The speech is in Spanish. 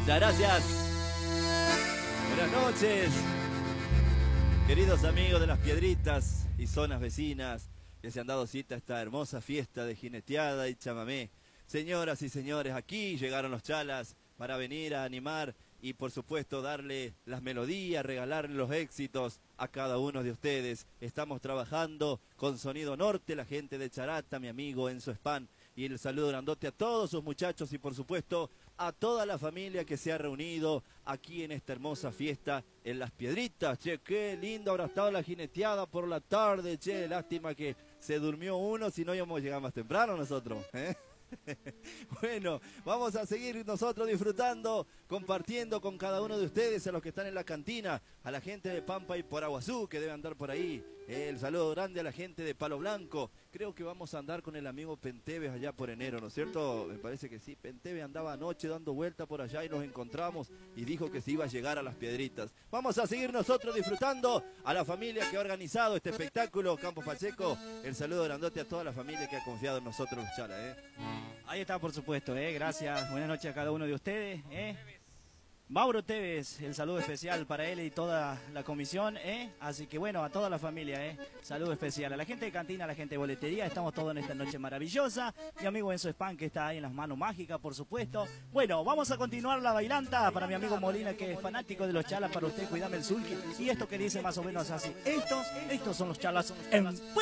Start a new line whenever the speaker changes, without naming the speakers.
Muchas gracias. Buenas noches, queridos amigos de Las Piedritas y zonas vecinas que se han dado cita a esta hermosa fiesta de jineteada y chamamé. Señoras y señores, aquí llegaron los chalas para venir a animar y por supuesto darle las melodías, regalarle los éxitos a cada uno de ustedes. Estamos trabajando con Sonido Norte, la gente de Charata, mi amigo Enzo Span, y el saludo grandote a todos sus muchachos y por supuesto a toda la familia que se ha reunido aquí en esta hermosa fiesta en Las Piedritas. Che, qué lindo habrá estado la jineteada por la tarde, che, lástima que se durmió uno, si no íbamos a llegar más temprano nosotros, ¿eh? Bueno, vamos a seguir nosotros disfrutando, compartiendo con cada uno de ustedes, a los que están en la cantina, a la gente de Pampa y Paraguazú que debe andar por ahí. El saludo grande a la gente de Palo Blanco. Creo que vamos a andar con el amigo Penteves allá por enero, ¿no es cierto? Me parece que sí. Penteves andaba anoche dando vuelta por allá y nos encontramos y dijo que se iba a llegar a Las Piedritas. Vamos a seguir nosotros disfrutando, a la familia que ha organizado este espectáculo, Campos Pacheco. El saludo grandote a toda la familia que ha confiado en nosotros, los chalas, ¿eh?
Ahí está, por supuesto, gracias. Buenas noches a cada uno de ustedes. Mauro Tevez, el saludo especial para él y toda la comisión. Así que bueno, a toda la familia, saludo especial. A la gente de cantina, a la gente de boletería, estamos todos en esta noche maravillosa. Mi amigo Enzo Span, que está ahí en las manos mágicas, por supuesto. Bueno, vamos a continuar la bailanta para mi amigo Molina, que es fanático de los chalas. Para usted, cuidame el sulky. Y esto que dice más o menos así. Estos son los chalas en